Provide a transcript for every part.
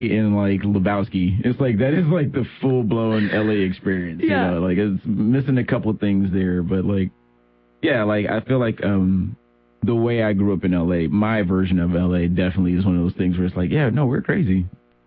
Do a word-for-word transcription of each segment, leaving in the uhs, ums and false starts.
in like Lebowski. It's like that is like the full blown L A experience. Yeah. You know? Like it's missing a couple things there, but like yeah, like I feel like um the way I grew up in L A, my version of L A definitely is one of those things where it's like, yeah, no, we're crazy.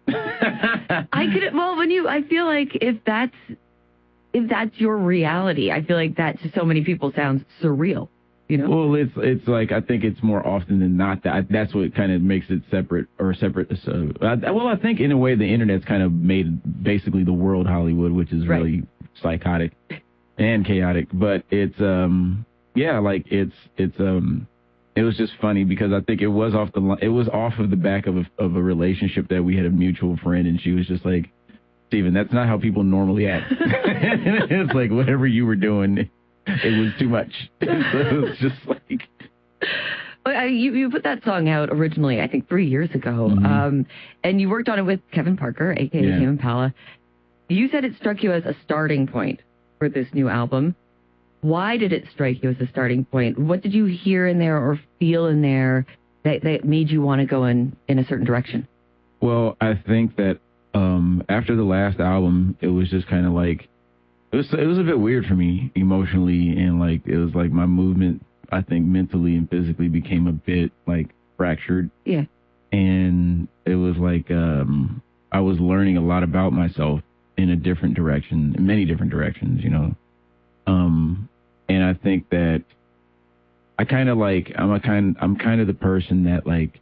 I could well when you I feel like if that's if that's your reality, I feel like that to so many people sounds surreal. You know? Well, it's it's like I think it's more often than not that that's what kind of makes it separate or separate. So, I, well, I think in a way the internet's kind of made basically the world Hollywood, which is Right. really psychotic and chaotic. But it's um yeah, like it's it's um it was just funny because I think it was off the li- it was off of the back of a, of a relationship that we had a mutual friend, and she was just like, Steven, that's not how people normally act. It's like whatever you were doing. It was too much. So it was just like... Well, I, you, you put that song out originally, I think, three years ago. Mm-hmm. Um, and you worked on it with Kevin Parker, a k a. Yeah. Tame Impala. You said it struck you as a starting point for this new album. Why did it strike you as a starting point? What did you hear in there or feel in there that, that made you want to go in, in a certain direction? Well, I think that um, after the last album, it was just kind of like... It was it was a bit weird for me emotionally, and like it was like my movement, I think mentally and physically became a bit like fractured. Yeah. And it was like um, I was learning a lot about myself in a different direction, in many different directions, you know. Um, and I think that I kind of like I'm a kind I'm kind of the person that like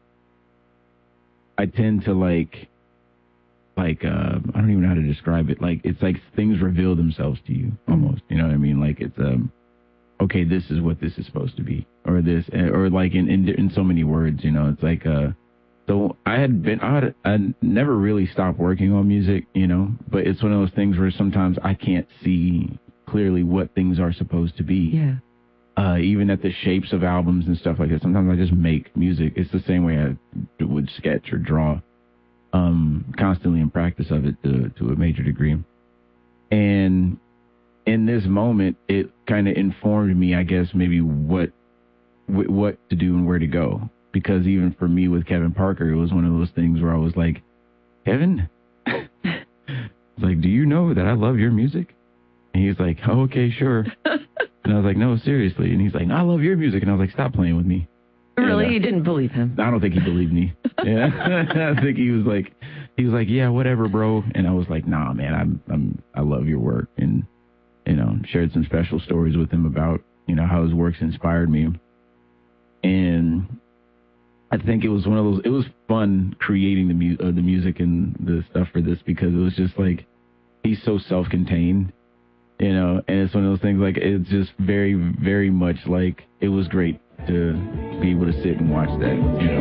I tend to like. Like, uh, I don't even know how to describe it. Like, it's like things reveal themselves to you almost. You know what I mean? Like, it's, um, okay, this is what this is supposed to be. Or this, or like in, in, in so many words, you know, it's like, uh, so I had been, I had, I never really stopped working on music, you know, but it's one of those things where sometimes I can't see clearly what things are supposed to be. Yeah. Uh, even at the shapes of albums and stuff like that. Sometimes I just make music. It's the same way I would sketch or draw. Um, constantly in practice of it to, to a major degree. And in this moment, it kind of informed me, I guess, maybe what what to do and where to go. Because even for me with Kevin Parker, it was one of those things where I was like, Kevin, like, do you know that I love your music? And he's like, oh, okay, sure. And I was like, no, seriously. And he's like, no, I love your music. And I was like, stop playing with me. Really? And, uh, You didn't believe him? I don't think he believed me. Yeah, I think he was like, he was like, yeah, whatever, bro. And I was like, nah, man, I'm, I'm, I love your work, and you know, shared some special stories with him about, you know, how his works inspired me. And I think it was one of those. It was fun creating the mu- uh, the music and the stuff for this because it was just like he's so self-contained, you know, and it's one of those things like it's just very, very much like it was great to be able to sit and watch that, you know.